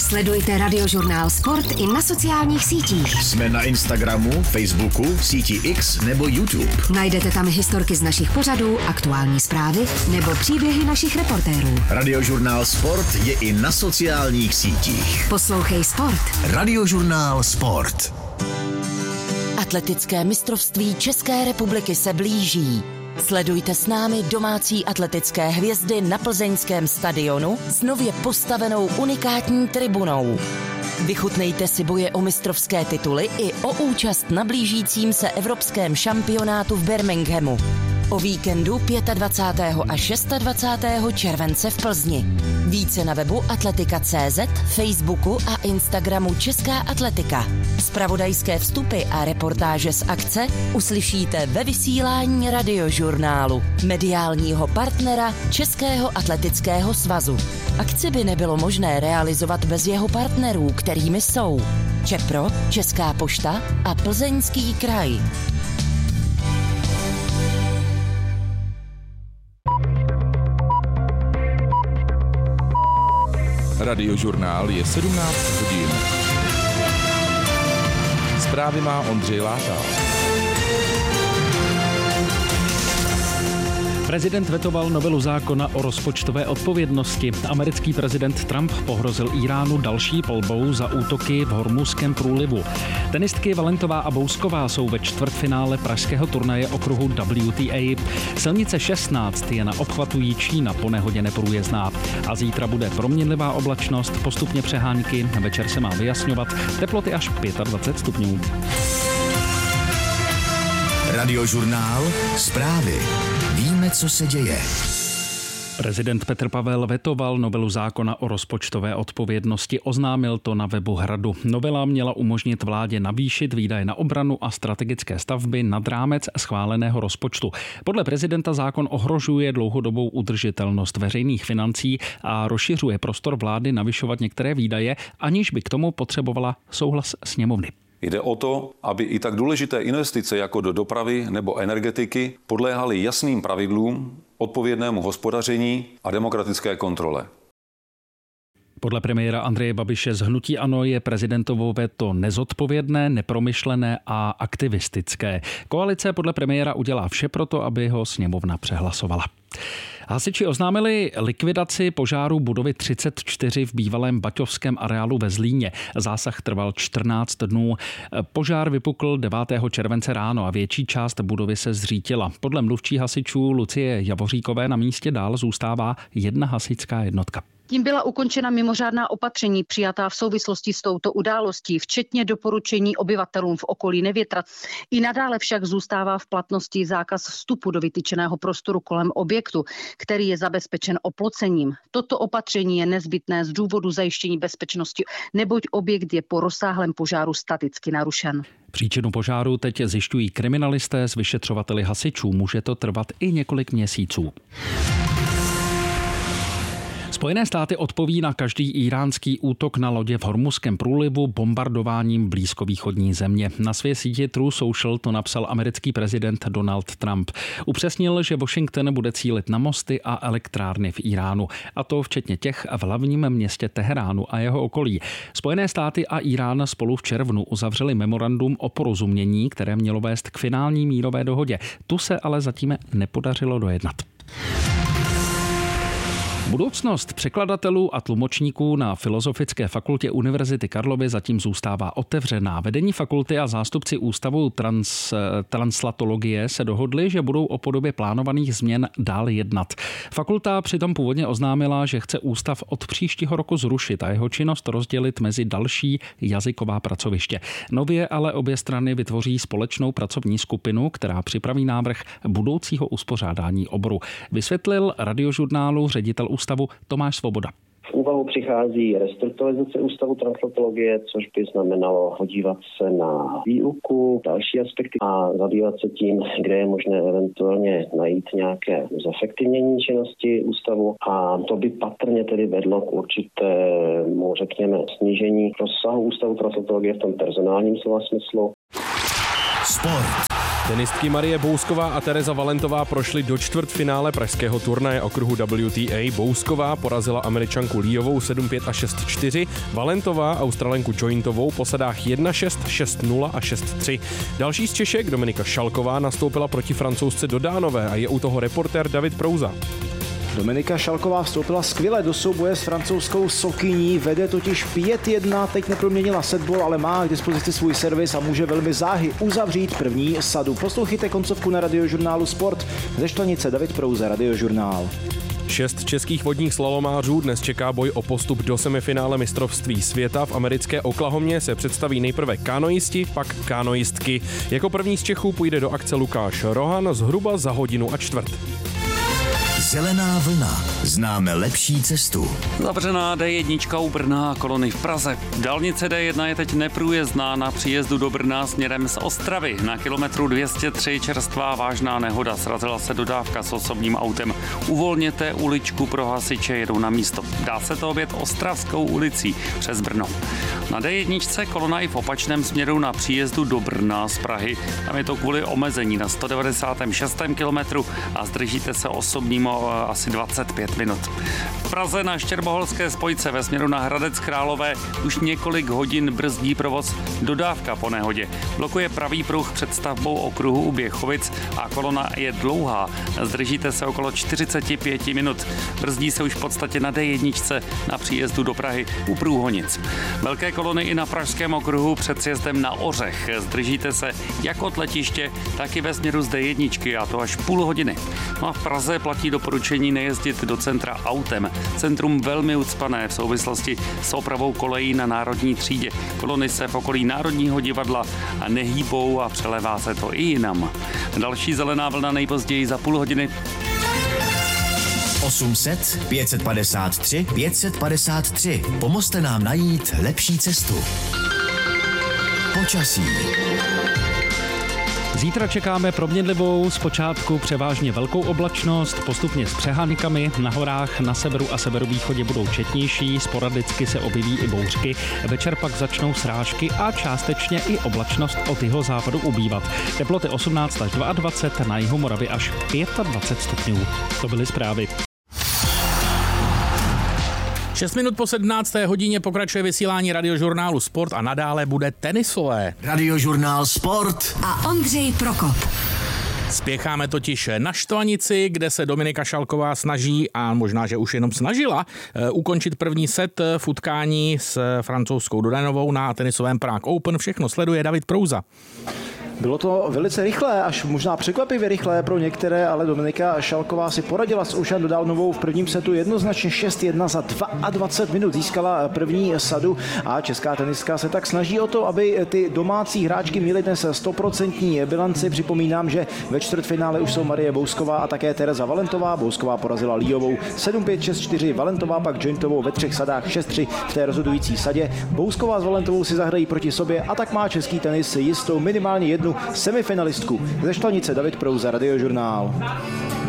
Sledujte Radiožurnál Sport i na sociálních sítích. Jsme na Instagramu, Facebooku, síti X nebo YouTube. Najdete tam historky z našich pořadů, aktuální zprávy nebo příběhy našich reportérů. Radiožurnál Sport je i na sociálních sítích. Poslouchej Sport. Radiožurnál Sport. Atletické mistrovství České republiky se blíží. Sledujte s námi domácí atletické hvězdy na plzeňském stadionu s nově postavenou unikátní tribunou. Vychutnejte si boje o mistrovské tituly i o účast na blížícím se evropském šampionátu v Birminghamu. O víkendu 25. a 26. července v Plzni. Více na webu atletika.cz, Facebooku a Instagramu Česká atletika. Zpravodajské vstupy a reportáže z akce uslyšíte ve vysílání Radiožurnálu, mediálního partnera Českého atletického svazu. Akci by nebylo možné realizovat bez jeho partnerů, kterými jsou ČEPRO, Česká pošta a Plzeňský kraj. Radiožurnál je 17 hodin. Zprávy má Ondřej Láta. Prezident vetoval novelu zákona o rozpočtové odpovědnosti. Americký prezident Trump pohrozil Íránu další palbou za útoky v Hormuzském průlivu. Tenistky Valentová a Bousková jsou ve čtvrtfinále pražského turnaje okruhu WTA. Silnice 16 je na obchvatu Jičína po nehodě neprůjezdná. A zítra bude proměnlivá oblačnost, postupně přehánky, večer se má vyjasňovat, teploty až 25 stupňů. Radiožurnál Zprávy. Víme, co se děje. Prezident Petr Pavel vetoval novelu zákona o rozpočtové odpovědnosti, oznámil to na webu Hradu. Novela měla umožnit vládě navýšit výdaje na obranu a strategické stavby nad rámec schváleného rozpočtu. Podle prezidenta zákon ohrožuje dlouhodobou udržitelnost veřejných financí a rozšiřuje prostor vlády navyšovat některé výdaje, aniž by k tomu potřebovala souhlas sněmovny. Jde o to, aby i tak důležité investice jako do dopravy nebo energetiky podléhaly jasným pravidlům, odpovědnému hospodaření a demokratické kontrole. Podle premiéra Andreje Babiše z hnutí ANO je prezidentovo veto nezodpovědné, nepromyšlené a aktivistické. Koalice podle premiéra udělá vše proto, aby ho sněmovna přehlasovala. Hasiči oznámili likvidaci požáru budovy 34 v bývalém baťovském areálu ve Zlíně. Zásah trval 14 dnů. Požár vypukl 9. července ráno a větší část budovy se zřítila. Podle mluvčí hasičů Lucie Javoříkové na místě dál zůstává jedna hasičská jednotka. Tím byla ukončena mimořádná opatření přijatá v souvislosti s touto událostí, včetně doporučení obyvatelům v okolí nevětrat. I nadále však zůstává v platnosti zákaz vstupu do vytyčeného prostoru kolem objektu, který je zabezpečen oplocením. Toto opatření je nezbytné z důvodu zajištění bezpečnosti, neboť objekt je po rozsáhlém požáru staticky narušen. Příčinu požáru teď zjišťují kriminalisté s vyšetřovateli hasičů. Může to trvat i několik měsíců. Spojené státy odpoví na každý íránský útok na lodě v Hormuzském průlivu bombardováním blízkovýchodní země. Na své síti True Social to napsal americký prezident Donald Trump. Upřesnil, že Washington bude cílit na mosty a elektrárny v Iránu, a to včetně těch v hlavním městě Teheránu a jeho okolí. Spojené státy a Irán spolu v červnu uzavřeli memorandum o porozumění, které mělo vést k finální mírové dohodě. Tu se ale zatím nepodařilo dojednat. Budoucnost překladatelů a tlumočníků na Filozofické fakultě Univerzity Karlovy zatím zůstává otevřená. Vedení fakulty a zástupci ústavu translatologie se dohodli, že budou o podobě plánovaných změn dál jednat. Fakulta přitom původně oznámila, že chce ústav od příštího roku zrušit a jeho činnost rozdělit mezi další jazyková pracoviště. Nově ale obě strany vytvoří společnou pracovní skupinu, která připraví návrh budoucího uspořádání oboru. Vysvětlil Radiožurnálu ředitel ústavu Tomáš Svoboda. V úvahu přichází restrukturalizace ústavu translatologie, což by znamenalo podívat se na výuku, další aspekty a zabývat se tím, kde je možné eventuálně najít nějaké zefektivnění činnosti ústavu, a to by patrně tedy vedlo k určitému, řekněme, snížení rozsahu ústavu translatologie v tom personálním slova smyslu. Sport. Tenistky Marie Bousková a Tereza Valentová prošly do čtvrtfinále pražského turnaje okruhu WTA. Bousková porazila Američanku Líovou 7-5 a 6-4, Valentová Australenku Jointovou po sadách 1-6, 6-0 a 6-3. Další z Češek, Dominika Šalková, nastoupila proti Francouzce do Dánové a je u toho reportér David Prouza. Dominika Šalková vstoupila skvěle do souboje s francouzskou Sokyní, vede totiž 5-1, teď neproměnila setball, ale má k dispozici svůj servis a může velmi záhy uzavřít první sadu. Poslouchejte koncovku na Radiožurnálu Sport. Ze Štvanice David Prouza, Radiožurnál. 6 českých vodních slalomářů dnes čeká boj o postup do semifinále mistrovství světa. V americké Oklahomě se představí nejprve kanoisti, pak kanoistky. Jako první z Čechů půjde do akce Lukáš Rohan zhruba za 1.15 hodin. Zelená vlna. Známe lepší cestu. Zavřená D1 u Brna a kolony v Praze. Dálnice D1 je teď neprůjezdná na příjezdu do Brna směrem z Ostravy. Na kilometru 203 čerstvá vážná nehoda. Srazila se dodávka s osobním autem. Uvolněte uličku pro hasiče, jedou na místo. Dá se to objet Ostravskou ulicí přes Brno. Na D1 kolona i v opačném směru na příjezdu do Brna z Prahy. Tam je to kvůli omezení na 196. kilometru a zdržíte se osobním asi 25 minut. V Praze na Štěrboholské spojce ve směru na Hradec Králové už několik hodin brzdí provoz dodávka po nehodě. Blokuje pravý pruh před stavbou okruhu u Běchovic a kolona je dlouhá. Zdržíte se okolo 45 minut. Brzdí se už v podstatě na D1 na příjezdu do Prahy u Průhonic. Velké kolony i na pražském okruhu před sjezdem na Ořech. Zdržíte se jak od letiště, tak i ve směru z D1 a to až půl hodiny. No a v Praze platí doporučení nejezdit do centra autem. Centrum velmi ucpané v souvislosti s opravou kolejí na Národní třídě. Kolony se v okolí Národního divadla nehýbou a přelévá se to i jinam. Další zelená vlna nejpozději za půl hodiny. 800 553 553. Pomozte nám najít lepší cestu. Počasí. Zítra čekáme proměnlivou, zpočátku převážně velkou oblačnost, postupně s přehánkami, na horách na severu a severovýchodě budou četnější, sporadicky se objeví i bouřky, večer pak začnou srážky a částečně i oblačnost od jihozápadu ubývat. Teploty 18 až 22, na jihu Moravy až 25 stupňů. To byly zprávy. 6 minut po 17. hodině pokračuje vysílání Radiožurnálu Sport a nadále bude tenisové. Radiožurnál Sport a Ondřej Prokop. Spěcháme totiž na Štvanici, kde se Dominika Šalková snaží, a možná, že už jenom snažila, ukončit první set v utkání s francouzskou Dodanovou na tenisovém Prague Open. Všechno sleduje David Prouza. Bylo to velice rychlé, až možná překvapivě rychlé pro některé, ale Dominika Šalková si poradila s Ušan Dodanovou v prvním setu jednoznačně 6-1 za 22 minut získala první sadu a česká tenistka se tak snaží o to, aby ty domácí hráčky měly dnes 100% bilanci. Připomínám, že ve čtvrtfinále už jsou Marie Bousková a také Tereza Valentová. Bousková porazila Líovou 7-5, 6-4, Valentová pak Jointovou ve 3 sadách 6-3 v té rozhodující sadě. Bousková s Valentovou si zahrají proti sobě a tak má český tenis jistou minimálně jednu semifinalistku. Ze Štvanice David Prouza, Radiožurnál.